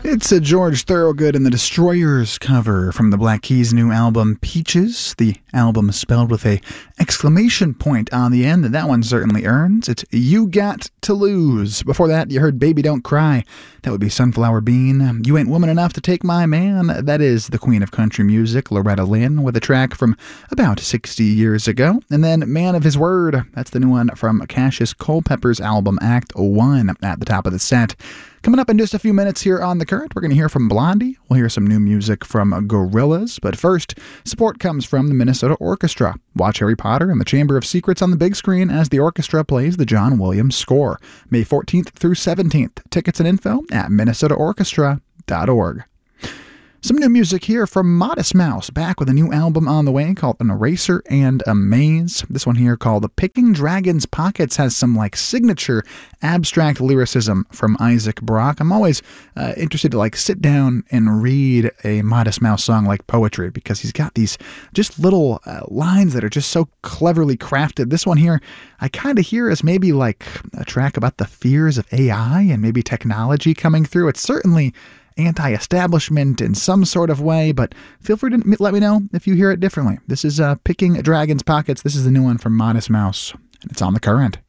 It's a George Thorogood and the Destroyers cover from the Black Keys' new album, Peaches. The album is spelled with a exclamation point on the end, and that one certainly earns. It's You Got to Lose. Before that, you heard Baby Don't Cry. That would be Sunflower Bean. You Ain't Woman Enough to Take My Man. That is the queen of country music, Loretta Lynn, with a track from about 60 years ago. And then Man of His Word. That's the new one from Cassius Culpepper's album, Act 1, at the top of the set. Coming up in just a few minutes here on The Current, we're going to hear from Blondie. We'll hear some new music from Gorillaz. But first, support comes from the Minnesota Orchestra. Watch Harry Potter and the Chamber of Secrets on the big screen as the orchestra plays the John Williams score. May 14th through 17th. Tickets and info at minnesotaorchestra.org. Some new music here from Modest Mouse, back with a new album on the way called An Eraser and a Maze. This one here called The Picking Dragon's Pockets has some signature abstract lyricism from Isaac Brock. I'm always interested to sit down and read a Modest Mouse song like poetry because he's got these just little lines that are just so cleverly crafted. This one here I kind of hear as maybe a track about the fears of AI and maybe technology coming through. It's certainly anti-establishment in some sort of way, but feel free to let me know if you hear it differently. This is Picking Dragon's Pockets. This is the new one from Modest Mouse, and it's on The Current.